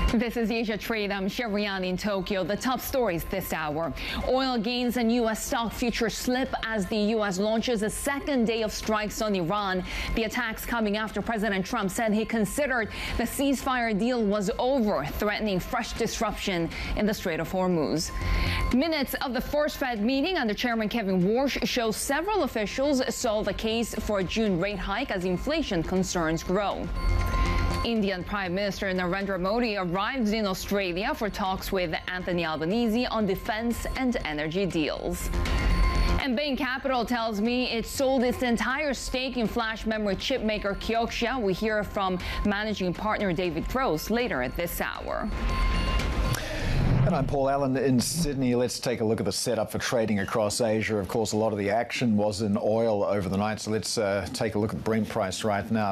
This is Asia Trade. I'm Sherian in Tokyo. The top stories this hour. Oil gains and U.S. stock futures slip as the U.S. launches a second day of strikes on Iran. The attacks coming after President Trump said he considered the ceasefire deal was over, threatening fresh disruption in the Strait of Hormuz. Minutes of the first Fed meeting under Chairman Kevin Warsh show several officials saw the case for a June rate hike as inflation concerns grow. Indian Prime Minister Narendra Modi arrives in Australia for talks with Anthony Albanese on defense and energy deals. And Bain Capital tells me it sold its entire stake in flash memory chip maker Kioxia. We hear from managing partner David Gross later this hour. And I'm Paul Allen in Sydney. Let's take a look at the setup for trading across Asia. Of course, a lot of the action was in oil over the night. So let's take a look at Brent price right now.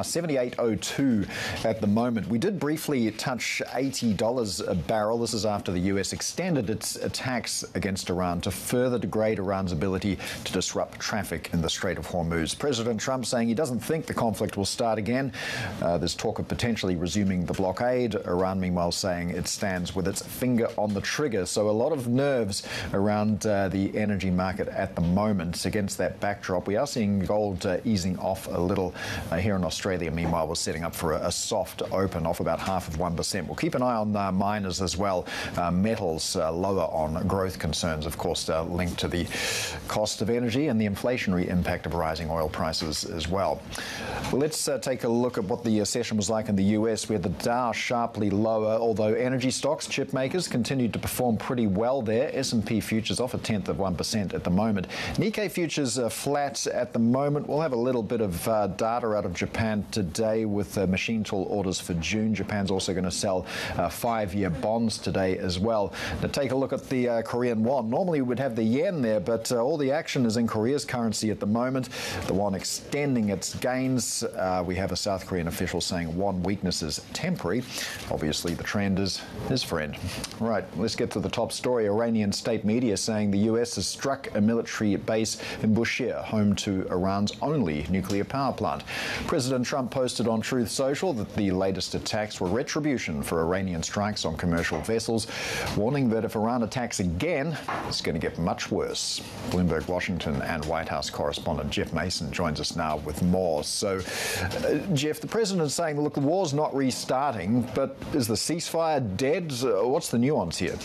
78.02 at the moment. We did briefly touch $80 a barrel. This is after the US extended its attacks against Iran to further degrade Iran's ability to disrupt traffic in the Strait of Hormuz. President Trump saying he doesn't think the conflict will start again. There's talk of potentially resuming the blockade. Iran, meanwhile, saying it stands with its finger on the trigger. So a lot of nerves around the energy market at the moment. Against that backdrop, we are seeing gold easing off a little here in Australia. Meanwhile, we're setting up for a soft open off about 0.5%. We'll keep an eye on miners as well. Metals lower on growth concerns, of course, linked to the cost of energy and the inflationary impact of rising oil prices as well. Let's take a look at what the session was like in the US. We had the Dow sharply lower, although energy stocks, chip makers, continued to perform pretty well there. S&P futures off 0.1% at the moment. Nikkei futures are flat at the moment. We'll have a little bit of data out of Japan today with machine tool orders for June. Japan's also going to sell 5-year bonds today as well. Now take a look at the Korean won. Normally we would have the yen there, but all the action is in Korea's currency at the moment. The won extending its gains. We have a South Korean official saying won weakness is temporary. Obviously the trend is his friend. Right. Let's get to the top story. Iranian state media saying the US has struck a military base in Bushehr, home to Iran's only nuclear power plant. President Trump posted on Truth Social that the latest attacks were retribution for Iranian strikes on commercial vessels, warning that if Iran attacks again, it's going to get much worse. Bloomberg Washington and White House correspondent Jeff Mason joins us now with more. So, Jeff, the president is saying, look, the war's not restarting, but is the ceasefire dead? What's the nuance here?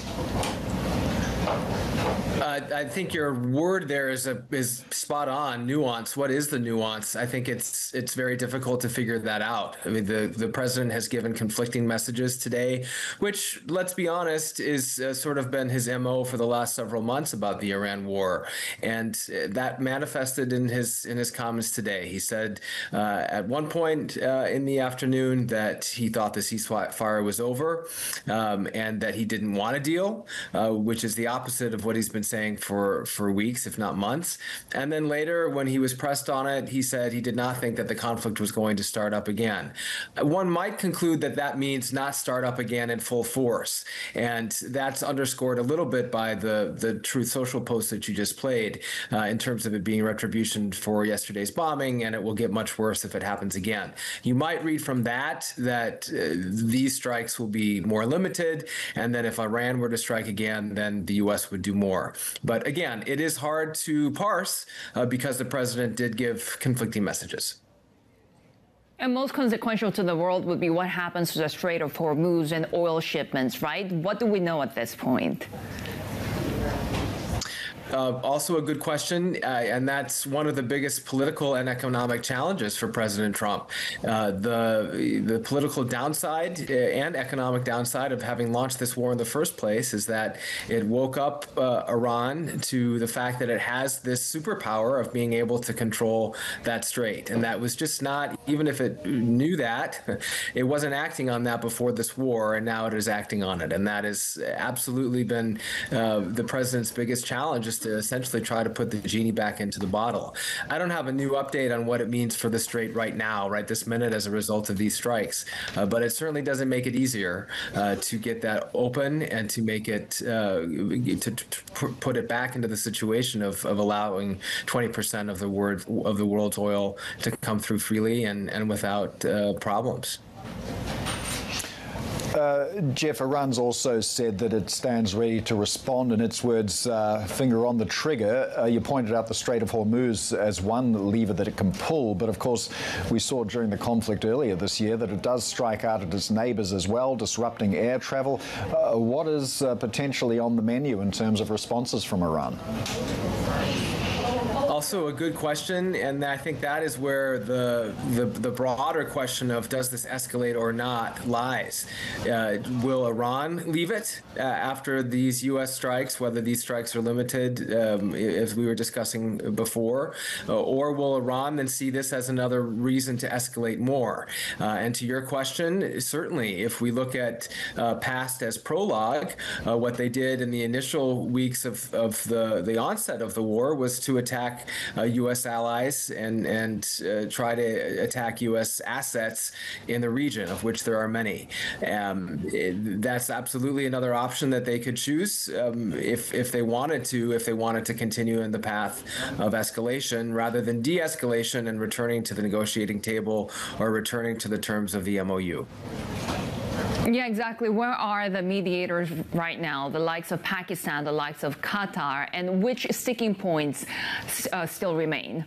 I think your word there is spot on. Nuance. What is the nuance? I think it's very difficult to figure that out. I mean, the president has given conflicting messages today, which, let's be honest, is sort of been his MO for the last several months about the Iran war, and that manifested in his comments today. He said at one point in the afternoon that he thought the ceasefire was over, and that he didn't want a deal, which is the opposite of what he's been saying for weeks, if not months. And then later, when he was pressed on it, he said he did not think that the conflict was going to start up again. One might conclude that that means not start up again in full force. And that's underscored a little bit by the Truth Social post that you just played, in terms of it being retribution for yesterday's bombing, and it will get much worse if it happens again. You might read from that these strikes will be more limited, and then if Iran were to strike again, then the U.S. would do more. But again, it is hard to parse because the president did give conflicting messages. And most consequential to the world would be what happens to the Strait of Hormuz and oil shipments, right? What do we know at this point? Also a good question, and that's one of the biggest political and economic challenges for President Trump. The political downside and economic downside of having launched this war in the first place is that it woke up Iran to the fact that it has this superpower of being able to control that strait. And that was just not, even if it knew that, it wasn't acting on that before this war, and now it is acting on it. And that has absolutely been the president's biggest challenge, is to essentially try to put the genie back into the bottle. I don't have a new update on what it means for the strait right now, right this minute, as a result of these strikes, but it certainly doesn't make it easier to get that open and to make it to put it back into the situation of allowing 20% of the world's oil to come through freely and without problems. Jeff, Iran's also said that it stands ready to respond. In its words, finger on the trigger. You pointed out the Strait of Hormuz as one lever that it can pull. But of course, we saw during the conflict earlier this year that it does strike out at its neighbours as well, disrupting air travel. What is potentially on the menu in terms of responses from Iran? Also a good question, and I think that is where the broader question of does this escalate or not lies. Will Iran leave it after these U.S. strikes, whether these strikes are limited, as we were discussing before, or will Iran then see this as another reason to escalate more? And to your question, certainly, if we look at past as prologue, what they did in the initial weeks of the onset of the war was to attack U.S. allies and try to attack U.S. assets in the region, of which there are many. That's absolutely another option that they could choose if they wanted to continue in the path of escalation rather than de-escalation and returning to the negotiating table or returning to the terms of the MOU. Yeah, exactly. Where are the mediators right now, the likes of Pakistan, the likes of Qatar, and which sticking points still remain?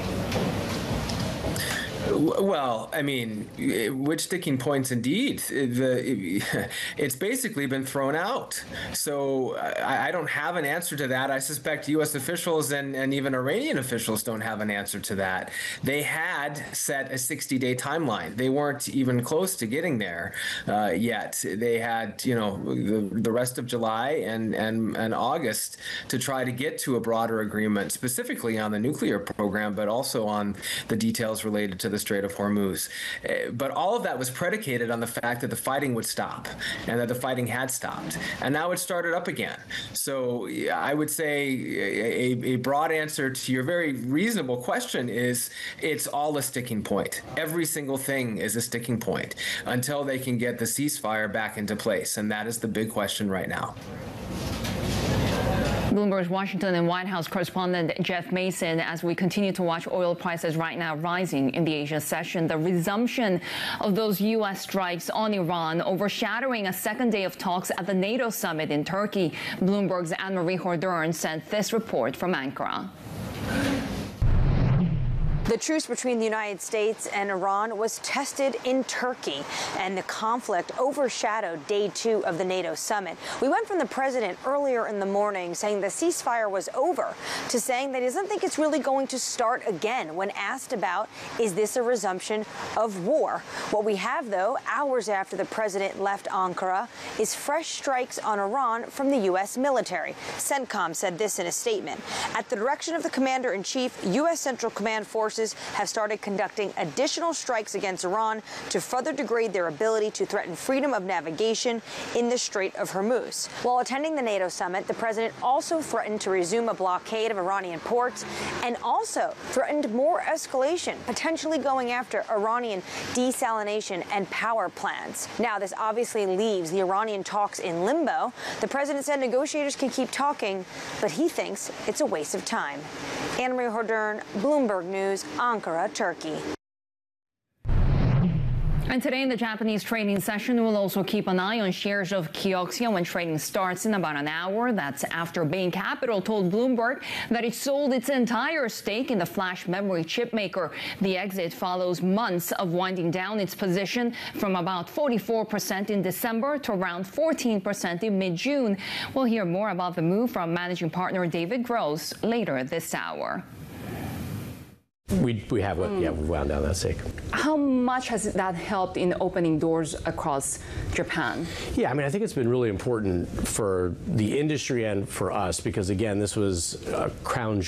Well, I mean, which sticking points indeed? It's basically been thrown out. So I don't have an answer to that. I suspect U.S. officials and even Iranian officials don't have an answer to that. They had set a 60-day timeline. They weren't even close to getting there yet. They had, the rest of July and August to try to get to a broader agreement, specifically on the nuclear program, but also on the details related to the Strait of Hormuz. But all of that was predicated on the fact that the fighting would stop and that the fighting had stopped. And now it started up again. So I would say a broad answer to your very reasonable question is it's all a sticking point. Every single thing is a sticking point until they can get the ceasefire back into place. And that is the big question right now. Bloomberg's Washington and White House correspondent Jeff Mason, as we continue to watch oil prices right now rising in the Asia session, the resumption of those U.S. strikes on Iran overshadowing a second day of talks at the NATO summit in Turkey. Bloomberg's Anne-Marie Hordern sent this report from Ankara. The truce between the United States and Iran was tested in Turkey, and the conflict overshadowed day 2 of the NATO summit. We went from the president earlier in the morning saying the ceasefire was over to saying that he doesn't think it's really going to start again when asked about, is this a resumption of war? What we have, though, hours after the president left Ankara, is fresh strikes on Iran from the U.S. military. CENTCOM said this in a statement. At the direction of the commander-in-chief, U.S. Central Command forces have started conducting additional strikes against Iran to further degrade their ability to threaten freedom of navigation in the Strait of Hormuz. While attending the NATO summit, the president also threatened to resume a blockade of Iranian ports and also threatened more escalation, potentially going after Iranian desalination and power plants. Now, this obviously leaves the Iranian talks in limbo. The president said negotiators can keep talking, but he thinks it's a waste of time. Anne-Marie Hordern, Bloomberg News, Ankara, Turkey. And today in the Japanese trading session, we'll also keep an eye on shares of Kioxia when trading starts in about an hour. That's after Bain Capital told Bloomberg that it sold its entire stake in the flash memory chip maker. The exit follows months of winding down its position from about 44% in December to around 14% in mid-June. We'll hear more about the move from managing partner David Gross later this hour. We have we've wound down that stake. How much has that helped in opening doors across Japan? Yeah, I mean, I think it's been really important for the industry and for us because, again, this was a crown